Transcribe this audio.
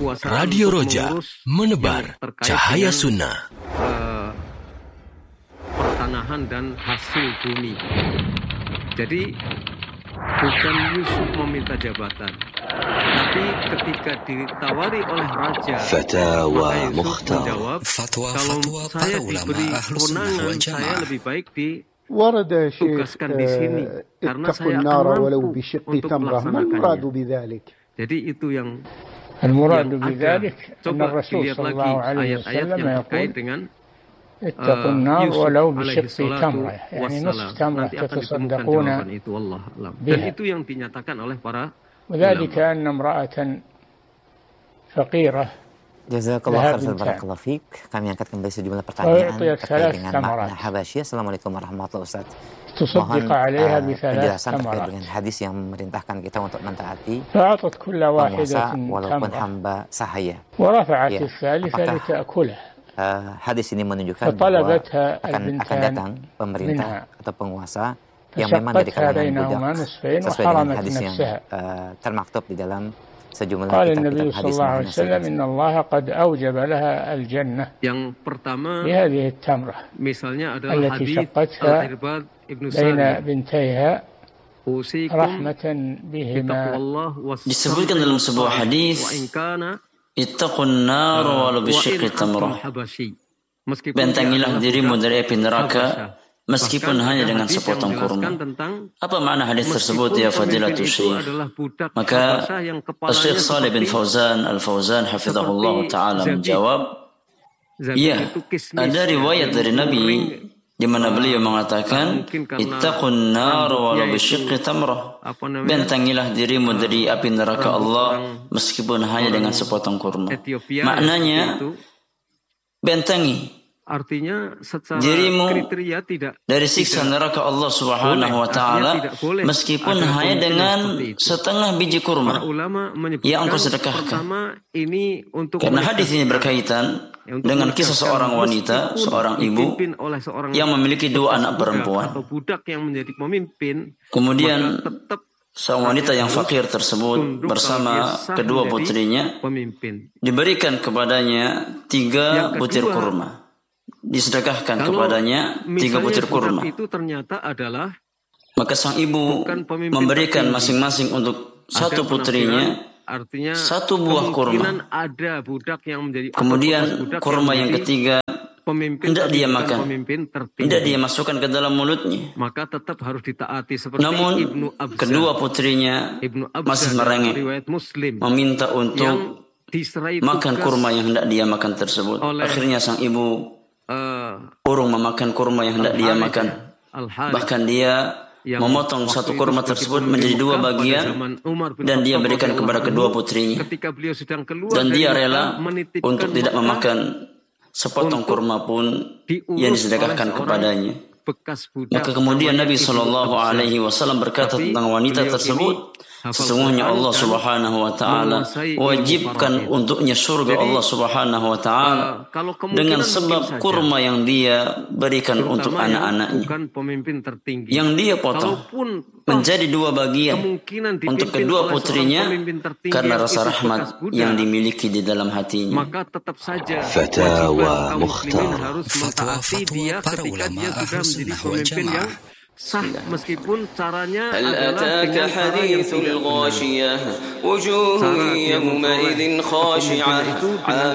kekuasaan Radio untuk Roja mengurus menebar yang terkait cahaya dengan, sunnah. Pertanahan dan hasil bumi. Jadi bukan Yusuf meminta jabatan, tapi ketika ditawari oleh raja, maka Yusuf menjawab, kalau saya diberi kewenangan, saya lebih baik ditugaskan di sini, karena saya akan mampu untuk melaksanakannya. Jadi itu yang ada. Coba dilihat lagi ayat-ayat yang terkait dengan Yusuf alaihi salatu wassalam. Nanti akan ditemukan jawaban itu, Allah alam. Dan itu yang dinyatakan oleh para ulama. Jazakallah khairan, barakallahu fiik. Kami angkat kembali sejumlah pertanyaan terkait dengan makna Habasyah. Assalamualaikum warahmatullahi wabarakatuh. Mohon penjelasan terkait dengan hadis yang memerintahkan kita untuk mentaati penguasa walaupun hamba sahaya. Ya, apakah hadis ini menunjukkan bahwa akan datang pemerintah atau penguasa yang memang dari kalangan budak, sesuai dengan hadis yang termaktub di dalam sejumlah kitab-kitab hadis Muhammad SAW. Yang pertama, misalnya adalah hadis Al-Irbad Ibnu Sariyah. Disebutkan dalam sebuah hadis, ittaqun nar walau bisyiqqi tamrah. Bentengilah dirimu dari api neraka meskipun hanya dengan sepotong kurma. Apa makna hadis tersebut ya Fadilatul Syekh? Maka Syekh Shalih bin Fauzan Al-Fauzan hafizahullah taala menjawab, ya, ada riwayat dari Nabi di mana beliau mengatakan, ittaqun nar walau bisyiqqi tamrah. Bentengilah dirimu dari api neraka Allah meskipun hanya dengan sepotong kurma. Maknanya, bentengi artinya secara dirimu kriteria dari siksa neraka Allah Subhanahu wa taala meskipun hanya dengan setengah biji kurma yang engkau sedekahkan. Karena hadis ini berkaitan dengan kisah seorang wanita, seorang ibu yang memiliki dua anak perempuan. Kemudian sang wanita yang fakir tersebut bersama kedua putrinya diberikan kepadanya 3 butir kurma. Disedekahkan kepadanya 3 butir kurma. Itu ternyata adalah, maka sang ibu memberikan masing-masing untuk satu putrinya artinya 1 buah kurma. Ada budak yang menjadi, kemudian kurma yang ketiga tidak dia makan, tidak dia masukkan ke dalam mulutnya. Maka tetap harus ditaati seperti namun Ibnu Abzar, kedua putrinya masih merengek, meminta untuk makan kurma yang hendak dia makan tersebut. Akhirnya sang ibu urung memakan kurma yang hendak dia makan. Bahkan dia memotong satu kurma tersebut menjadi 2 bagian dan dia berikan kepada kedua putrinya. Dan dia rela untuk tidak memakan sepotong kurma pun yang disedekahkan kepadanya. Maka kemudian Nabi SAW berkata tentang wanita tersebut, sesungguhnya Allah Subhanahu wa taala wajibkan untuknya surga Allah Subhanahu wa taala dengan sebab kurma yang dia berikan untuk anak-anaknya, yang dia potong menjadi 2 bagian untuk kedua putrinya karena rasa rahmat yang dimiliki di dalam hatinya. Maka tetap saja Fatawa Mukhtar, harus mentaati dia ketika dia sudah menjadi pemimpin yang sah, meskipun caranya adalah dengan cara yang tidak benar.